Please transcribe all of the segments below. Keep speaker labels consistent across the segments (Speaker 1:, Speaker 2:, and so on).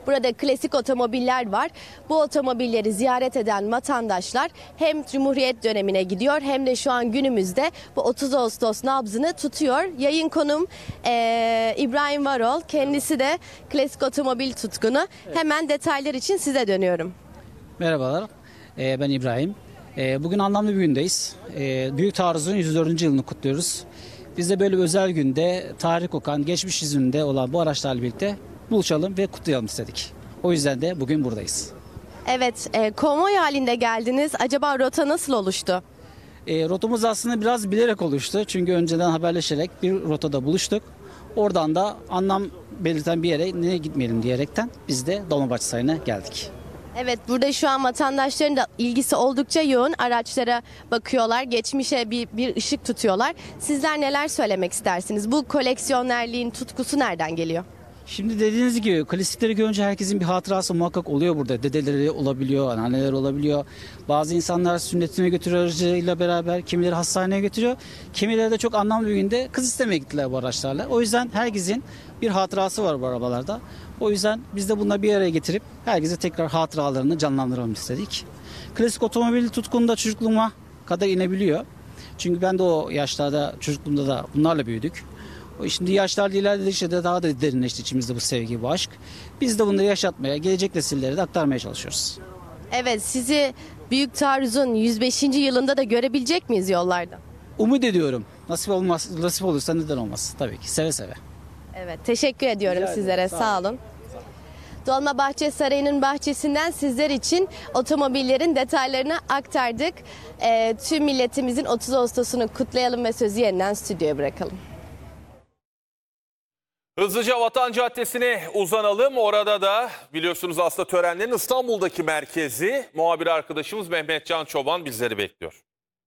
Speaker 1: Burada klasik otomobiller var. Bu otomobilleri ziyaret eden vatandaşlar hem Cumhuriyet dönemine gidiyor hem de şu an günümüzde bu 30 Ağustos nabzını tutuyor. Yayın konum İbrahim Varol. Kendisi de klasik otomobil tutkunu. Hemen detaylar için size dönüyorum.
Speaker 2: Merhabalar, ben İbrahim. Bugün anlamlı bir gündeyiz. Büyük Taarruz'un 104. yılını kutluyoruz. Biz de böyle bir özel günde tarih kokan, geçmiş yüzünde olan bu araçlarla birlikte buluşalım ve kutlayalım istedik. O yüzden de bugün buradayız.
Speaker 1: Evet, konvoy halinde geldiniz. Acaba rota nasıl oluştu?
Speaker 2: Rotamız aslında biraz bilerek oluştu. Çünkü önceden haberleşerek bir rotada buluştuk. Oradan da anlam belirten bir yere nereye gitmeyelim diyerekten biz de Dolmabahçe Sarayı'na geldik.
Speaker 1: Evet, burada şu an vatandaşların da ilgisi oldukça yoğun. Araçlara bakıyorlar, geçmişe bir ışık tutuyorlar. Sizler neler söylemek istersiniz? Bu koleksiyonerliğin tutkusu nereden geliyor?
Speaker 2: Şimdi dediğiniz gibi klasikleri görünce herkesin bir hatırası muhakkak oluyor burada. Dedeleri olabiliyor, anneanneler olabiliyor. Bazı insanlar sünnetine götürüyor aracıyla beraber, kimileri hastaneye götürüyor. Kimileri de çok anlamlı bir günde kız istemeye gittiler bu araçlarla. O yüzden herkesin bir hatırası var bu arabalarda. O yüzden biz de bunları bir araya getirip herkese tekrar hatıralarını canlandıralım istedik. Klasik otomobil tutkunun da çocukluğuma kadar inebiliyor. Çünkü ben de o yaşlarda, çocukluğumda da bunlarla büyüdük. Şimdi yaşlar ilerledikçe de daha da derinleşti içimizde bu sevgi, bu aşk. Biz de bunları yaşatmaya, gelecek nesillere de aktarmaya çalışıyoruz.
Speaker 1: Evet, sizi Büyük Taarruz'un 105. yılında da görebilecek miyiz yollarda?
Speaker 2: Umut ediyorum. Nasip olursa neden olmaz? Tabii ki, seve seve.
Speaker 1: Evet, teşekkür ediyorum sizlere. Sağ olun. Dolmabahçe Sarayı'nın bahçesinden sizler için otomobillerin detaylarını aktardık. Tüm milletimizin 30 Ağustos'unu kutlayalım ve sözü yeniden stüdyoya bırakalım.
Speaker 3: Hızlıca Vatan Caddesi'ne uzanalım. Orada da biliyorsunuz aslında törenlerin İstanbul'daki merkezi muhabir arkadaşımız Mehmet Can Çoban bizleri bekliyor.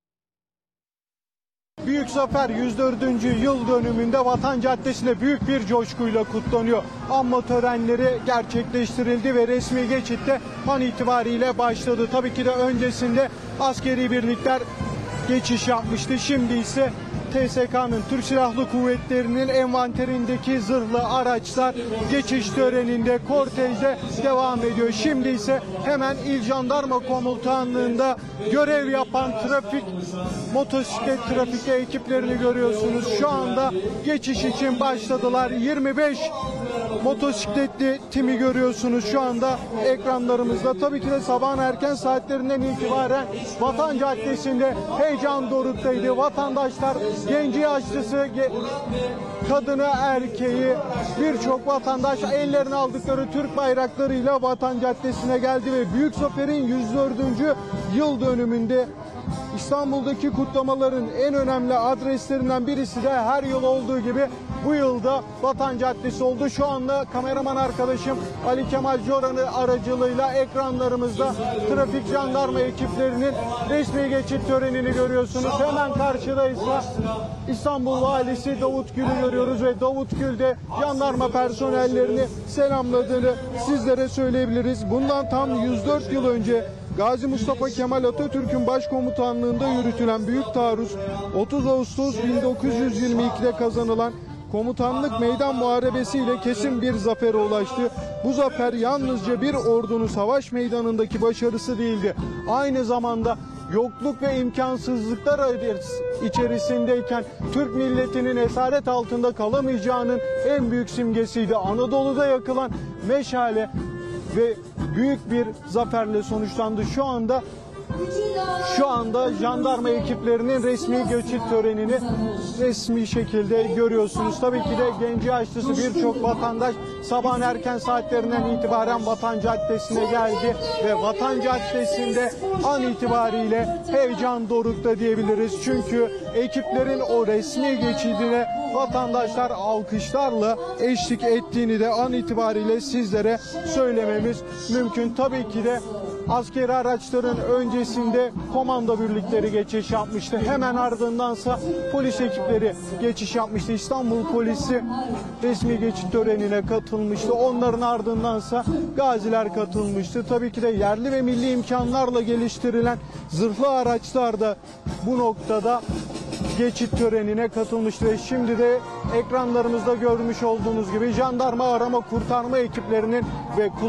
Speaker 4: Büyük Zafer 104. yıl dönümünde Vatan Caddesi'nde büyük bir coşkuyla kutlanıyor. Anma törenleri gerçekleştirildi ve resmi geçitte an itibariyle başladı. Tabii ki de öncesinde askeri birlikler geçiş yapmıştı. Şimdi ise TSK'nın, Türk Silahlı Kuvvetleri'nin envanterindeki zırhlı araçlar geçiş töreninde, kortejde devam ediyor. Şimdi ise hemen İl Jandarma Komutanlığı'nda görev yapan motosiklet trafik ekiplerini görüyorsunuz. Şu anda geçiş için başladılar. 25 motosikletli timi görüyorsunuz şu anda ekranlarımızda. Tabii ki de sabahın erken saatlerinden itibaren Vatan Caddesi'nde heyecan doruktaydı. Vatandaşlar, genci yaşlısı, kadını erkeği, birçok vatandaş ellerine aldıkları Türk bayraklarıyla Vatan Caddesi'ne geldi ve Büyük Zafer'in 104. yıl dönümünde İstanbul'daki kutlamaların en önemli adreslerinden birisi de her yıl olduğu gibi bu yılda Vatan Caddesi oldu. Şu anda kameraman arkadaşım Ali Kemal Coran'ı aracılığıyla ekranlarımızda trafik jandarma ekiplerinin resmi geçit törenini görüyorsunuz. Hemen karşıda ise İstanbul Valisi Davut Gül'ü görüyoruz ve Davut Gül de jandarma personellerini selamladığını sizlere söyleyebiliriz. Bundan tam 104 yıl önce Gazi Mustafa Kemal Atatürk'ün başkomutanlığında yürütülen Büyük Taarruz 30 Ağustos 1922'de kazanılan komutanlık meydan muharebesiyle kesin bir zafere ulaştı. Bu zafer yalnızca bir ordunun savaş meydanındaki başarısı değildi. Aynı zamanda yokluk ve imkansızlıklar içerisindeyken Türk milletinin esaret altında kalamayacağının en büyük simgesiydi. Anadolu'da yakılan meşale ve büyük bir zaferle sonuçlandı. Şu anda jandarma ekiplerinin resmi geçit törenini resmi şekilde görüyorsunuz. Tabii ki de genci yaşlısı birçok vatandaş sabahın erken saatlerinden itibaren Vatan Caddesi'ne geldi ve Vatan Caddesi'nde an itibariyle heyecan dorukta diyebiliriz. Çünkü ekiplerin o resmi geçidine vatandaşlar alkışlarla eşlik ettiğini de an itibariyle sizlere söylememiz mümkün. Tabii ki de askeri araçların öncesinde komando birlikleri geçiş yapmıştı. Hemen ardındansa polis ekipleri geçiş yapmıştı. İstanbul Polisi resmi geçit törenine katılmıştı. Onların ardındansa gaziler katılmıştı. Tabii ki de yerli ve milli imkanlarla geliştirilen zırhlı araçlar da bu noktada geçit törenine katılmıştı ve şimdi de ekranlarımızda görmüş olduğunuz gibi jandarma arama kurtarma ekiplerinin ve